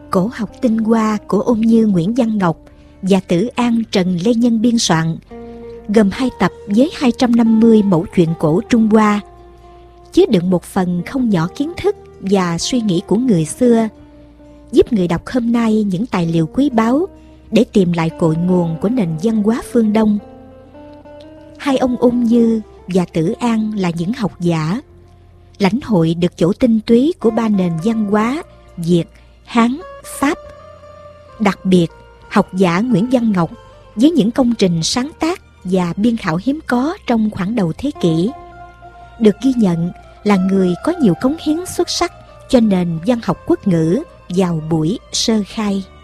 cổ học tinh hoa của Ôn Như Nguyễn Văn Ngọc và Tử An Trần Lê Nhân biên soạn, gồm 2 tập với 250 mẫu chuyện cổ Trung Hoa, chứa đựng một phần không nhỏ kiến thức và suy nghĩ của người xưa, giúp người đọc hôm nay những tài liệu quý báu để tìm lại cội nguồn của nền văn hóa phương Đông. Hai ông Ôn Như và Tử An là những học giả, lãnh hội được chỗ tinh túy của 3 nền văn hóa Việt, Hán, Pháp. Đặc biệt, học giả Nguyễn Văn Ngọc với những công trình sáng tác và biên khảo hiếm có trong khoảng đầu thế kỷ, được ghi nhận là người có nhiều cống hiến xuất sắc cho nền văn học quốc ngữ vào buổi sơ khai.